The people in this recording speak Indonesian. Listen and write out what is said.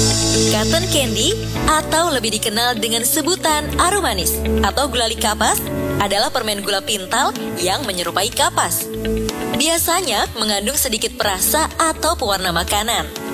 Cotton candy atau lebih dikenal dengan sebutan aru manis atau gulali kapas adalah permen gula pintal yang menyerupai kapas. Biasanya mengandung sedikit perasa atau pewarna makanan.